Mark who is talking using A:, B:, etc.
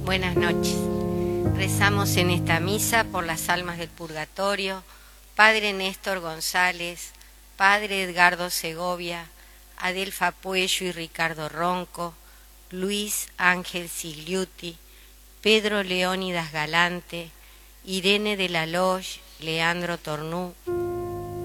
A: Buenas noches. Rezamos en esta misa por las almas del purgatorio, Padre Néstor González, Padre Edgardo Segovia, Adelfa Puello y Ricardo Ronco, Luis Ángel Sigliuti, Pedro Leónidas Galante, Irene de la Loge, Leandro Tornú,